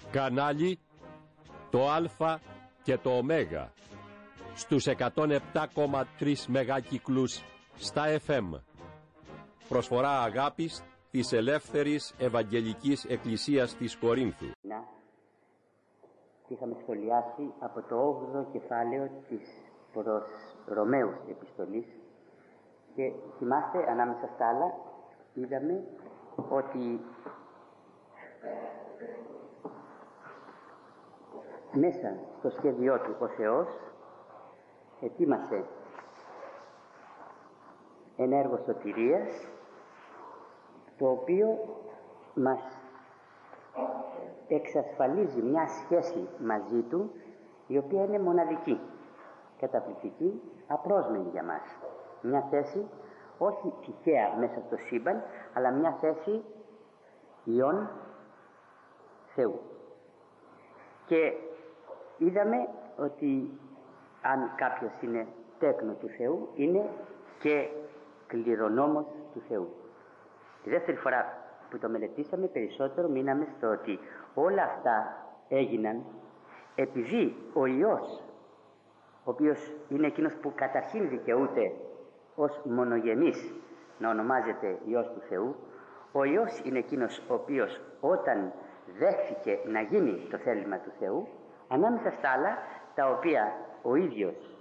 Κανάλι το Α και το Ω στους 107,3 μεγάκυκλους στα FM. Προσφορά αγάπης της Ελεύθερης Ευαγγελικής Εκκλησίας της Κορίνθου. Είχαμε σχολιάσει από το 8ο κεφάλαιο της προς Ρωμαίους επιστολής και θυμάστε, ανάμεσα στα άλλα είδαμε ότι μέσα στο σχέδιό του ο Θεός ετοίμασε ένα έργο σωτηρίας, το οποίο μας εξασφαλίζει μια σχέση μαζί του, η οποία είναι μοναδική, καταπληκτική, απρόσμενη για μας. Μια θέση όχι τυχαία μέσα στο σύμπαν, αλλά μια θέση ιών Θεού. Και είδαμε ότι αν κάποιος είναι τέκνο του Θεού, είναι και κληρονόμος του Θεού. Τη δεύτερη φορά που το μελετήσαμε περισσότερο μείναμε στο ότι όλα αυτά έγιναν επειδή ο Υιός, ο οποίος είναι εκείνος που καταρχήν δικαιούται ως μονογενής να ονομάζεται Υιός του Θεού, ο Υιός είναι εκείνος ο οποίος όταν δέχθηκε να γίνει το θέλημα του Θεού, ανάμεσα στα άλλα τα οποία ο ίδιος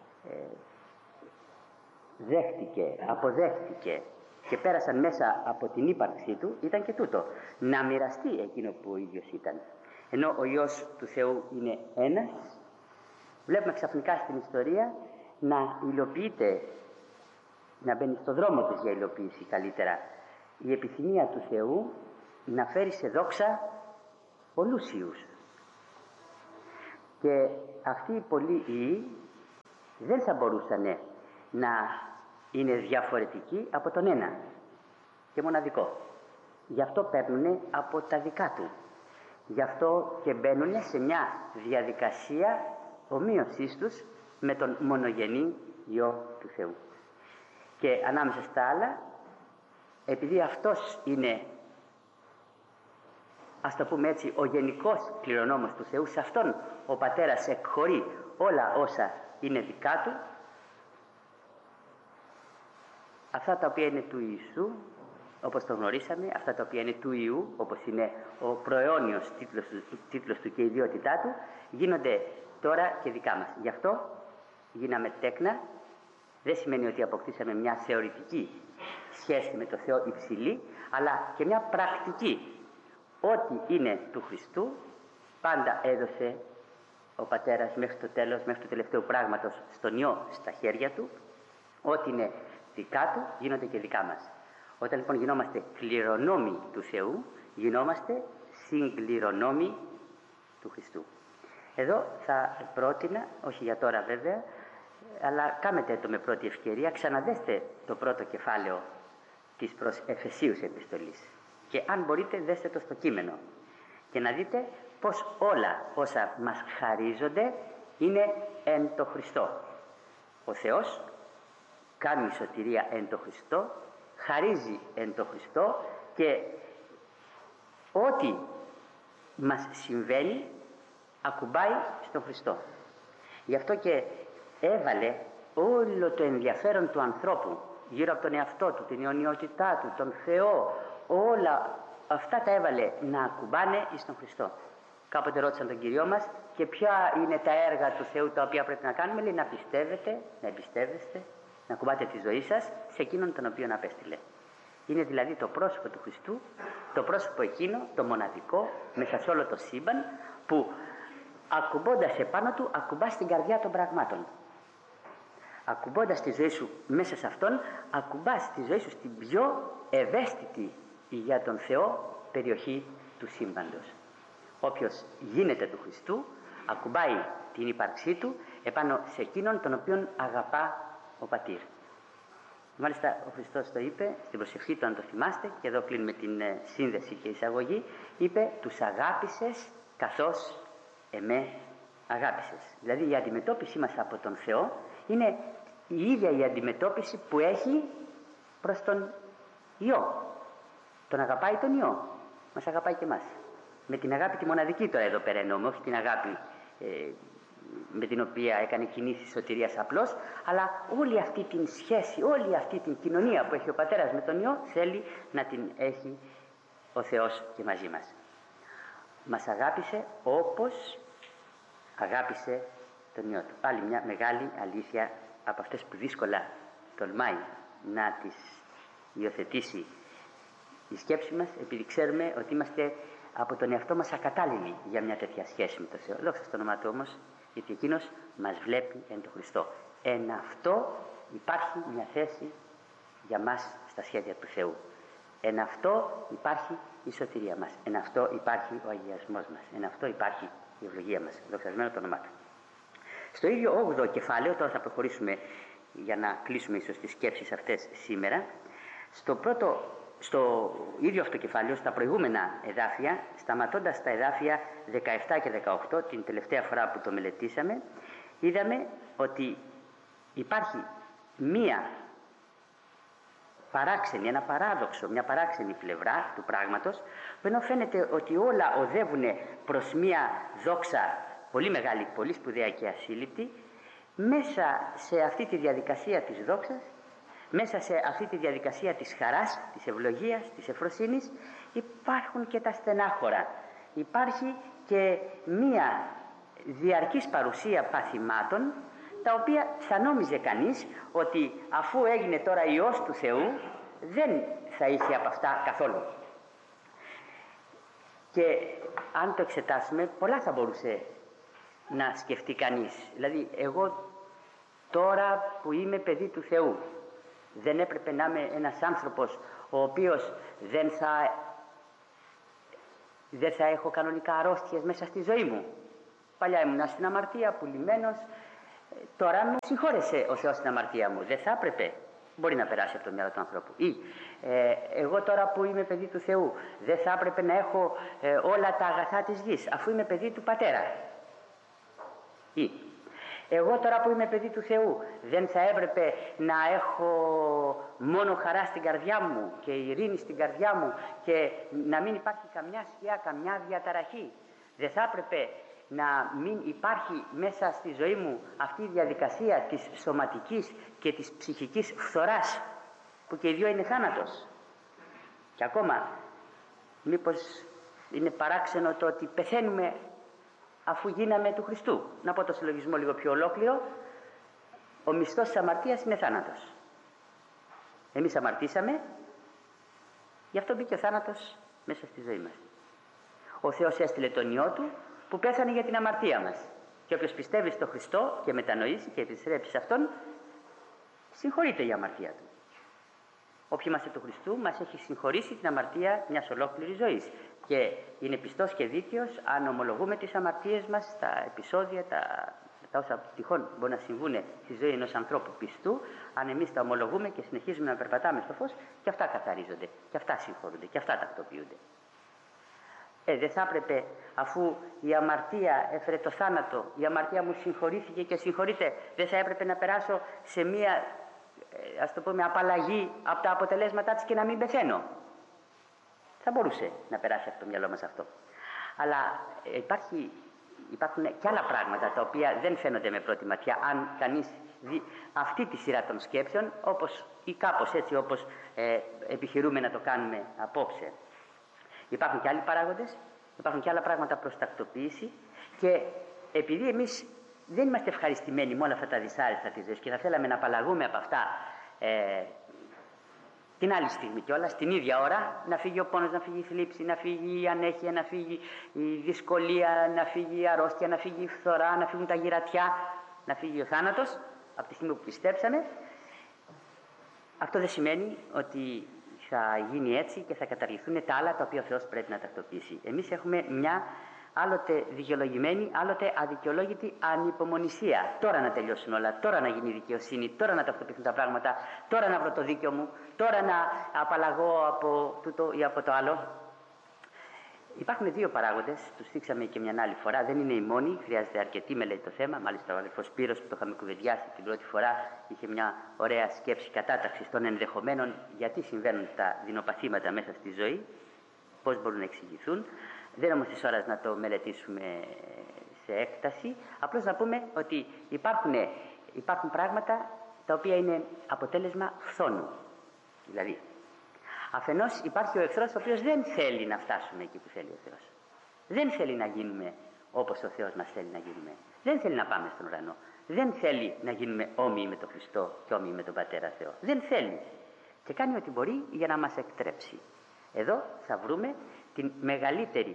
δέχτηκε, αποδέχτηκε και πέρασαν μέσα από την ύπαρξή του, ήταν και τούτο, να μοιραστεί εκείνο που ο ίδιος ήταν. Ενώ ο Υιός του Θεού είναι ένας, βλέπουμε ξαφνικά στην ιστορία να υλοποιείται, να μπαίνει στο δρόμο της για υλοποίηση καλύτερα, η επιθυμία του Θεού να φέρει σε δόξα πολλούς Υιούς. Και αυτοί οι πολλοί Υιοί δεν θα μπορούσαν να είναι διαφορετικοί από τον ένα και μοναδικό. Γι' αυτό παίρνουν από τα δικά του. Γι' αυτό και μπαίνουν σε μια διαδικασία ομοίωσής τους με τον μονογενή Υιό του Θεού. Και ανάμεσα στα άλλα, επειδή αυτός είναι, ας το πούμε έτσι, ο γενικός κληρονόμος του Θεού, σε αυτόν ο Πατέρας εκχωρεί όλα όσα είναι δικά του, αυτά τα οποία είναι του Ιησού, όπως το γνωρίσαμε, αυτά τα οποία είναι του Υιού, όπως είναι ο προαιώνιος τίτλος του και η ιδιότητά του, γίνονται τώρα και δικά μας. Γι' αυτό γίναμε τέκνα. Δεν σημαίνει ότι αποκτήσαμε μια θεωρητική σχέση με το Θεό υψηλή, αλλά και μια πρακτική. Ό,τι είναι του Χριστού πάντα έδωσε ο Πατέρας μέχρι το τέλος, μέχρι το τελευταίο πράγματος στον Υιό στα χέρια του. Ό,τι είναι δικά του γίνονται και δικά μας. Όταν λοιπόν γινόμαστε κληρονόμοι του Θεού, γινόμαστε συγκληρονόμοι του Χριστού. Εδώ θα πρότεινα, όχι για τώρα βέβαια, αλλά κάμετε το με πρώτη ευκαιρία, ξαναδέστε το πρώτο κεφάλαιο της προς Εφεσίους επιστολής και αν μπορείτε δέστε το στο κείμενο και να δείτε πως όλα όσα μας χαρίζονται είναι εν το Χριστό. Ο Θεός κάνει σωτηρία εν το Χριστό, χαρίζει εν το Χριστό και ό,τι μας συμβαίνει ακουμπάει στον Χριστό. Γι' αυτό και έβαλε όλο το ενδιαφέρον του ανθρώπου γύρω από τον εαυτό του, την αιωνιότητά του, τον Θεό, όλα αυτά τα έβαλε να ακουμπάνε εις τον Χριστό. Κάποτε ρώτησαν τον Κυριό μας και ποια είναι τα έργα του Θεού τα οποία πρέπει να κάνουμε. Λέει να πιστεύετε, να εμπιστεύεστε, να ακουμπάτε τη ζωή σας σε εκείνον τον οποίον απέστειλε. Είναι δηλαδή το πρόσωπο του Χριστού, το πρόσωπο εκείνο, το μοναδικό μέσα σε όλο το σύμπαν, που ακουμπώντας επάνω του ακουμπάς την καρδιά των πραγμάτων. Ακουμπώντας τη ζωή σου μέσα σε αυτόν, ακουμπάς τη ζωή σου στην πιο ευαίσθητη για τον Θεό περιοχή του σύμπαντος. Όποιος γίνεται του Χριστού ακουμπάει την ύπαρξή του επάνω σε εκείνον τον οποίον αγαπά ο Πατήρ. Μάλιστα ο Χριστός το είπε στην προσευχή του, αν το θυμάστε, και εδώ κλείνουμε την σύνδεση και εισαγωγή, είπε τους αγάπησες καθώς εμέ αγάπησες. Δηλαδή η αντιμετώπιση μας από τον Θεό είναι η ίδια η αντιμετώπιση που έχει προς τον Υιό. Τον αγαπάει τον Υιό, μας αγαπάει και εμάς. Με την αγάπη τη μοναδική τώρα εδώ πέρα εννοούμε, όχι την αγάπη με την οποία έκανε κινήσεις σωτηρίας απλώς, αλλά όλη αυτή την σχέση, όλη αυτή την κοινωνία που έχει ο Πατέρας με τον Υιό θέλει να την έχει ο Θεός και μαζί μας. Μας αγάπησε όπως αγάπησε τον Υιό του. Άλλη μια μεγάλη αλήθεια από αυτές που δύσκολα τολμάει να τις υιοθετήσει η σκέψη μας, επειδή ξέρουμε ότι είμαστε από τον εαυτό μας ακατάλληλοι για μια τέτοια σχέση με τον Θεό. Δόξα στο όνομά του όμως, γιατί εκείνος μας βλέπει εν το Χριστό. Εν αυτό υπάρχει μια θέση για μας στα σχέδια του Θεού. Εν αυτό υπάρχει η σωτηρία μας. Εν αυτό υπάρχει ο αγιασμός μας. Εν αυτό υπάρχει η ευλογία μας. Δοξασμένο το όνομά του. Στο ίδιο 8ο κεφάλαιο, τώρα θα προχωρήσουμε για να κλείσουμε ίσως τις σκέψεις αυτές σήμερα. Στο ίδιο αυτό κεφάλαιο, στα προηγούμενα εδάφια, σταματώντας στα εδάφια 17 και 18, την τελευταία φορά που το μελετήσαμε, είδαμε ότι υπάρχει μία παράξενη, ένα παράδοξο, μια παράξενη πλευρά του πράγματος, που ενώ φαίνεται ότι όλα οδεύουν προς μία δόξα πολύ μεγάλη, πολύ σπουδαία και ασύλληπτη, μέσα σε αυτή τη διαδικασία της δόξας, μέσα σε αυτή τη διαδικασία της χαράς, της ευλογίας, της ευφροσύνης, υπάρχουν και τα στενάχωρα. Υπάρχει και μία διαρκής παρουσία παθημάτων, τα οποία θα νόμιζε κανείς ότι αφού έγινε τώρα Υιός του Θεού, δεν θα είχε από αυτά καθόλου. Και αν το εξετάσουμε, πολλά θα μπορούσε να σκεφτεί κανείς. Δηλαδή, εγώ τώρα που είμαι παιδί του Θεού, δεν έπρεπε να είμαι ένας άνθρωπος ο οποίος δεν θα έχω κανονικά αρρώστιες μέσα στη ζωή μου. Παλιά ήμουν στην αμαρτία, πουλημένος. Τώρα μου συγχώρεσε ο Θεός την αμαρτία μου. Δεν θα έπρεπε. Μπορεί να περάσει από το μυαλό του ανθρώπου. Ή εγώ τώρα που είμαι παιδί του Θεού, δεν θα έπρεπε να έχω όλα τα αγαθά της γης, αφού είμαι παιδί του Πατέρα. Ή εγώ τώρα που είμαι παιδί του Θεού, δεν θα έπρεπε να έχω μόνο χαρά στην καρδιά μου και ειρήνη στην καρδιά μου και να μην υπάρχει καμιά σκιά, καμιά διαταραχή. Δεν θα έπρεπε να μην υπάρχει μέσα στη ζωή μου αυτή η διαδικασία της σωματικής και της ψυχικής φθοράς, που και οι δύο είναι θάνατος. Και ακόμα, μήπως είναι παράξενο το ότι πεθαίνουμε αφού γίναμε του Χριστού. Να πω το συλλογισμό λίγο πιο ολόκληρο. Ο μισθός της αμαρτίας είναι θάνατος. Εμείς αμαρτήσαμε, γι' αυτό μπήκε ο θάνατος μέσα στη ζωή μας. Ο Θεός έστειλε τον Υιό Του που πέθανε για την αμαρτία μας. Και όποιος πιστεύει στο Χριστό και μετανοήσει και επιστρέψει σε Αυτόν, συγχωρείται η αμαρτία του. Όποιοι είμαστε του Χριστού μας έχει συγχωρήσει την αμαρτία μιας ολόκληρης ζωής. Και είναι πιστός και δίκαιος αν ομολογούμε τις αμαρτίες μας, τα επεισόδια, τα όσα τυχόν μπορεί να συμβούν στη ζωή ενός ανθρώπου πιστού, αν εμείς τα ομολογούμε και συνεχίζουμε να περπατάμε στο φως, και αυτά καθαρίζονται, και αυτά συγχωρούνται, και αυτά τακτοποιούνται. Δεν θα έπρεπε, αφού η αμαρτία έφερε το θάνατο, η αμαρτία μου συγχωρήθηκε και συγχωρείται, δεν θα έπρεπε να περάσω σε μία, ας το πούμε, απαλλαγή από τα αποτελέσματά της και να μην πεθαίνω? Θα μπορούσε να περάσει από το μυαλό μας αυτό. Αλλά υπάρχουν και άλλα πράγματα τα οποία δεν φαίνονται με πρώτη ματιά, αν κανείς δει αυτή τη σειρά των σκέψεων, όπως ή κάπως έτσι όπως επιχειρούμε να το κάνουμε απόψε. Υπάρχουν και άλλοι παράγοντες, υπάρχουν και άλλα πράγματα προς τακτοποίηση, και επειδή εμείς δεν είμαστε ευχαριστημένοι με όλα αυτά τα δυσάρεστα της ζωής και θα θέλαμε να απαλλαγούμε από αυτά την άλλη στιγμή κιόλας, την ίδια ώρα, να φύγει ο πόνος, να φύγει η θλίψη, να φύγει η ανέχεια, να φύγει η δυσκολία, να φύγει η αρρώστια, να φύγει η φθορά, να φύγουν τα γυρατιά, να φύγει ο θάνατος από τη στιγμή που πιστέψαμε. Αυτό δεν σημαίνει ότι θα γίνει έτσι και θα καταργηθούν τα άλλα τα οποία ο Θεός πρέπει να τακτοποιήσει. Εμείς έχουμε μια άλλοτε δικαιολογημένη, άλλοτε αδικαιολόγητη ανυπομονησία. Τώρα να τελειώσουν όλα, τώρα να γίνει η δικαιοσύνη, τώρα να τακτοποιηθούν τα πράγματα, τώρα να βρω το δίκαιο μου, τώρα να απαλλαγώ από τούτο ή από το άλλο. Υπάρχουν δύο παράγοντες, τους θίξαμε και μια άλλη φορά, δεν είναι οι μόνοι, χρειάζεται αρκετή μελέτη το θέμα. Μάλιστα ο αδελφός Σπύρος που το είχαμε κουβεντιάσει την πρώτη φορά είχε μια ωραία σκέψη κατάταξης των ενδεχομένων γιατί συμβαίνουν τα δεινοπαθήματα μέσα στη ζωή, πώς μπορούν να εξηγηθούν. Δεν είναι όμως της ώρας να το μελετήσουμε σε έκταση, απλώς να πούμε ότι υπάρχουν πράγματα τα οποία είναι αποτέλεσμα φθόνου. Δηλαδή, αφενός υπάρχει ο εχθρός ο οποίος δεν θέλει να φτάσουμε εκεί που θέλει ο Θεός. Δεν θέλει να γίνουμε όπως ο Θεός μας θέλει να γίνουμε. Δεν θέλει να πάμε στον ουρανό. Δεν θέλει να γίνουμε όμοιοι με τον Χριστό και όμοιοι με τον Πατέρα Θεό. Δεν θέλει. Και κάνει ό,τι μπορεί για να μας εκτρέψει. Εδώ θα βρούμε την μεγαλύτερη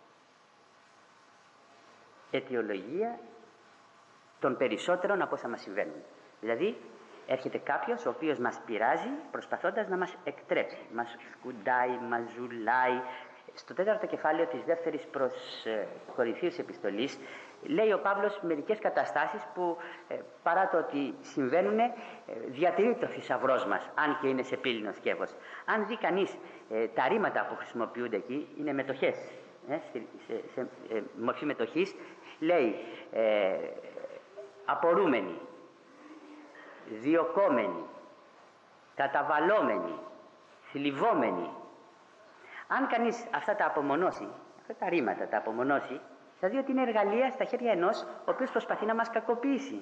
αιτιολογία των περισσότερων από όσα μας συμβαίνουν. Δηλαδή, έρχεται κάποιος ο οποίος μας πειράζει προσπαθώντας να μας εκτρέψει. Μας σκουντάει, μας ζουλάει. Στο 4ο κεφάλαιο της δεύτερης προς Κορινθίους επιστολής λέει ο Παύλος μερικές καταστάσεις που παρά το ότι συμβαίνουν διατηρεί το θησαυρός μας, αν και είναι σε πύληνο σκεύος. Αν δει κανείς τα ρήματα που χρησιμοποιούνται εκεί, είναι μετοχές, σε μορφή μετοχής, λέει απορούμενοι, διωκόμενοι, καταβαλόμενοι, θλιβόμενοι. Αν κανείς αυτά τα απομονώσει, αυτά τα ρήματα τα απομονώσει, θα δει ότι είναι εργαλεία στα χέρια ενός ο οποίος προσπαθεί να μας κακοποιήσει.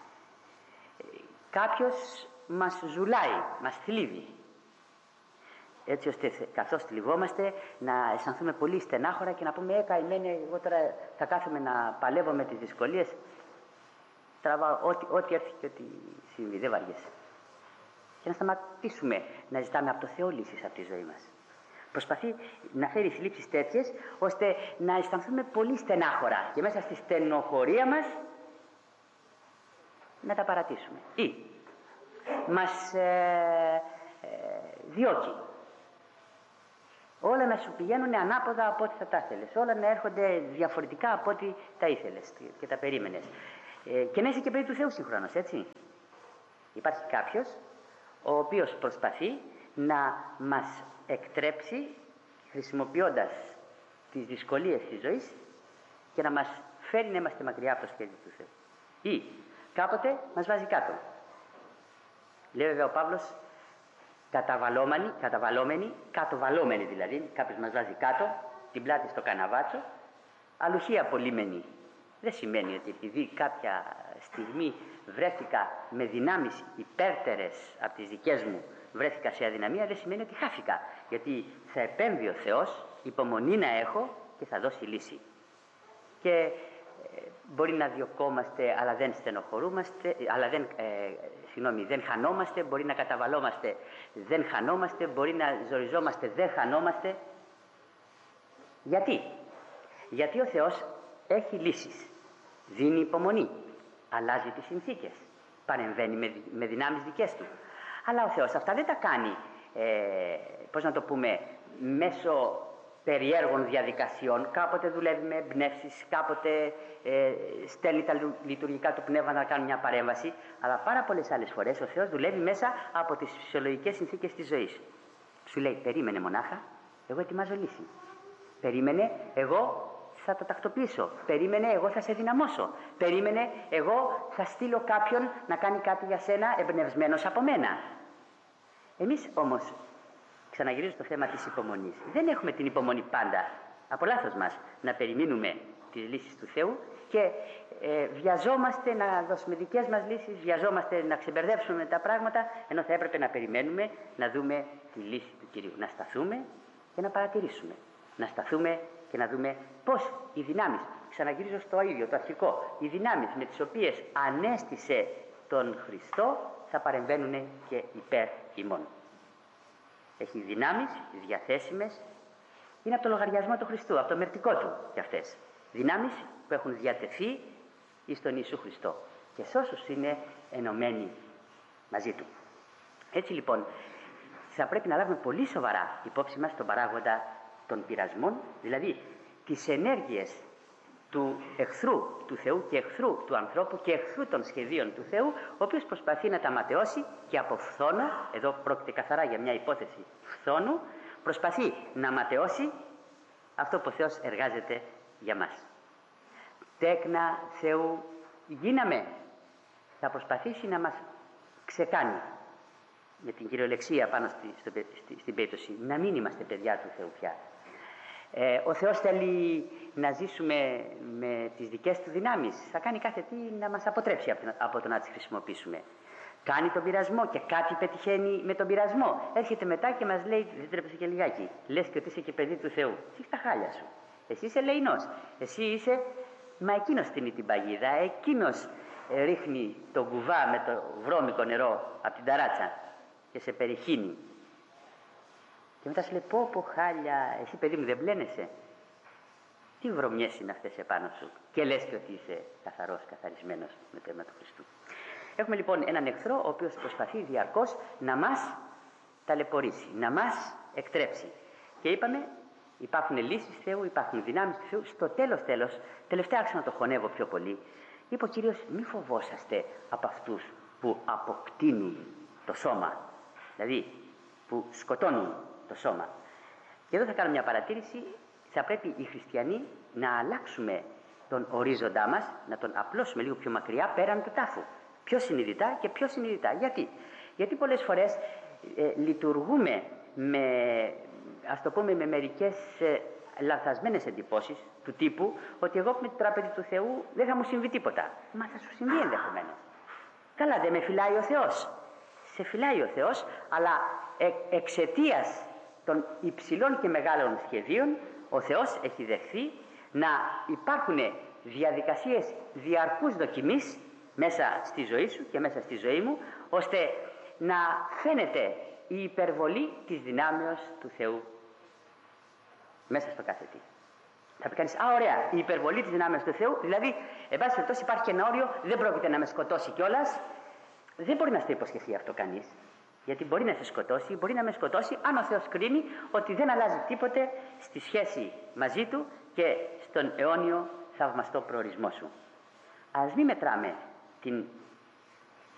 Κάποιος μας ζουλάει, μας θλίβει, έτσι ώστε καθώς θλιβόμαστε να αισθανθούμε πολύ στενάχωρα και να πούμε καημένε, εγώ τώρα θα κάθομαι να παλεύω με τις δυσκολίες, τραβάω ό,τι έρθει και ό,τι συμβεί, δεν βαριέσαι. Και να σταματήσουμε να ζητάμε από το Θεό λύσεις από τη ζωή μας. Προσπαθεί να φέρει θλίψεις τέτοιες ώστε να αισθανθούμε πολύ στενάχωρα και μέσα στη στενοχωρία μας να τα παρατήσουμε. Ή μας διώκει. Όλα να σου πηγαίνουν ανάποδα από ό,τι θα τα ήθελες. Όλα να έρχονται διαφορετικά από ό,τι τα ήθελες και τα περίμενες. Και να είσαι και παιδί του Θεού συγχρόνως, έτσι. Υπάρχει κάποιος ο οποίος προσπαθεί να μας εκτρέψει χρησιμοποιώντας τις δυσκολίες της ζωής και να μας φέρει να είμαστε μακριά από το σχέδιο του Θεού. Ή κάποτε μας βάζει κάτω. Λέει βέβαια ο Παύλος καταβαλόμενοι, κατοβαλόμενοι δηλαδή, κάποιος μας βάζει κάτω, την πλάτη στο καναβάτσο, αλουχία απολύμενη. Δεν σημαίνει ότι επειδή κάποια στιγμή βρέθηκα με δυνάμεις υπέρτερες από τις δικές μου, βρέθηκα σε αδυναμία, δεν σημαίνει ότι χάθηκα. Γιατί θα επέμβει ο Θεός, υπομονή να έχω και θα δώσει λύση. Και μπορεί να διωκόμαστε αλλά δεν στενοχωρούμαστε, αλλά δεν χανόμαστε, μπορεί να καταβαλόμαστε, δεν χανόμαστε, μπορεί να ζοριζόμαστε, δεν χανόμαστε. Γιατί ο Θεός έχει λύσεις, δίνει υπομονή, αλλάζει τις συνθήκες, παρεμβαίνει με δυνάμεις δικές του. Αλλά ο Θεός αυτά δεν τα κάνει, μέσω περιέργων διαδικασιών. Κάποτε δουλεύει με εμπνεύσεις, κάποτε στέλνει τα λειτουργικά του πνεύματα να κάνουν μια παρέμβαση, αλλά πάρα πολλές άλλες φορές ο Θεός δουλεύει μέσα από τις φυσιολογικές συνθήκες της ζωής. Σου λέει, περίμενε μονάχα, εγώ ετοιμάζω λύση. Περίμενε, εγώ θα το τακτοποιήσω. Περίμενε, εγώ θα σε δυναμώσω. Περίμενε, εγώ θα στείλω κάποιον να κάνει κάτι για σένα εμπνευσμένος από μένα. Εμείς όμως, ξαναγυρίζω στο θέμα της υπομονής, δεν έχουμε την υπομονή πάντα, από λάθος μας, να περιμένουμε τις λύσεις του Θεού και βιαζόμαστε να δώσουμε δικές μας λύσεις, βιαζόμαστε να ξεμπερδέψουμε τα πράγματα, ενώ θα έπρεπε να περιμένουμε να δούμε τη λύση του Κυρίου. Να σταθούμε και να παρατηρήσουμε. Να σταθούμε και να δούμε πώς οι δυνάμεις, ξαναγυρίζω στο ίδιο, το αρχικό, οι δυνάμεις με τις οποίες ανέστησε τον Χριστό θα παρεμβαίνουν και υπέρ ημών. Έχει δυνάμεις διαθέσιμες, είναι από το λογαριασμό του Χριστού, από το μερτικό του κι αυτές. Δυνάμεις που έχουν διατεθεί εις τον Ιησού Χριστό και σε όσους είναι ενωμένοι μαζί του. Έτσι λοιπόν θα πρέπει να λάβουμε πολύ σοβαρά υπόψη μας τον παράγοντα των πειρασμών, δηλαδή τις ενέργειες του εχθρού του Θεού και εχθρού του ανθρώπου και εχθρού των σχεδίων του Θεού, ο οποίος προσπαθεί να τα ματαιώσει και από φθόνο, εδώ πρόκειται καθαρά για μια υπόθεση φθόνου, προσπαθεί να ματαιώσει αυτό που ο Θεός εργάζεται για μας. Τέκνα Θεού γίναμε, θα προσπαθήσει να μας ξεκάνει, με την κυριολεξία πάνω στην περίπτωση, να μην είμαστε παιδιά του Θεού πια. Ο Θεός θέλει να ζήσουμε με τις δικές του δυνάμεις. Θα κάνει κάθε τι να μας αποτρέψει από το να τις χρησιμοποιήσουμε. Κάνει τον πειρασμό και κάτι πετυχαίνει με τον πειρασμό. Έρχεται μετά και μας λέει, δεν τρέπεσαι και λιγάκι, λες και ότι είσαι και παιδί του Θεού. Εσύ έχεις τα χάλια σου. Εσύ είσαι ελεηνός. Εσύ είσαι, μα εκείνος στείνει την παγίδα, εκείνος ρίχνει τον κουβά με το βρώμικο νερό από την ταράτσα και σε περιχύνει. Και μετά σου λέει, πω χάλια, εσύ παιδί μου δεν πλένεσαι. Τι βρωμιές είναι αυτές επάνω σου. Και λες και ότι είσαι καθαρός, καθαρισμένος με το αίμα του Χριστού. Έχουμε λοιπόν έναν εχθρό ο οποίος προσπαθεί διαρκώς να μας ταλαιπωρήσει, να μας εκτρέψει. Και είπαμε, υπάρχουν λύσεις Θεού, υπάρχουν δυνάμεις του Θεού. Στο τέλος, τελευταία άρχισα να το χωνεύω πιο πολύ. Είπε ο Κύριος, μη φοβόσαστε από αυτούς που αποκτήνουν το σώμα. Δηλαδή, που σκοτώνουν το σώμα. Και εδώ θα κάνω μια παρατήρηση. Θα πρέπει οι χριστιανοί να αλλάξουμε τον ορίζοντά μας, να τον απλώσουμε λίγο πιο μακριά πέραν του τάφου. Πιο συνειδητά και πιο συνειδητά. Γιατί πολλές φορές λειτουργούμε με μερικές λανθασμένες εντυπώσεις του τύπου ότι εγώ με την τράπεζα του Θεού δεν θα μου συμβεί τίποτα. Μα θα σου συμβεί ενδεχομένως. Καλά, δεν με φυλάει ο Θεός. Σε φυλάει ο Θεός, αλλά εξαιτίας των υψηλών και μεγάλων σχεδίων ο Θεός έχει δεχθεί να υπάρχουν διαδικασίες διαρκούς δοκιμής μέσα στη ζωή σου και μέσα στη ζωή μου, ώστε να φαίνεται η υπερβολή της δυνάμεως του Θεού μέσα στο κάθε τι. Θα πει κανείς, ωραία, η υπερβολή της δυνάμεως του Θεού, δηλαδή, εν πάση περιπτώσει υπάρχει και ένα όριο, δεν πρόκειται να με σκοτώσει κιόλας. Δεν μπορεί να στο υποσχεθεί αυτό κανείς. Γιατί μπορεί να σε σκοτώσει, μπορεί να με σκοτώσει, αν ο Θεός κρίνει ότι δεν αλλάζει τίποτε στη σχέση μαζί του και στον αιώνιο θαυμαστό προορισμό σου. Ας μην μετράμε την